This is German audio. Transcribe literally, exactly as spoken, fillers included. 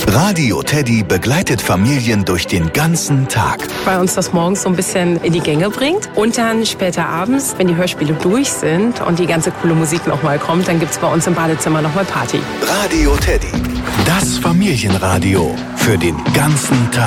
Radio Teddy begleitet Familien durch den ganzen Tag. Weil uns das morgens so ein bisschen in die Gänge bringt. Und dann später abends, wenn die Hörspiele durch sind und die ganze coole Musik nochmal kommt, dann gibt's bei uns im Badezimmer nochmal Party. Radio Teddy, das Familienradio für den ganzen Tag.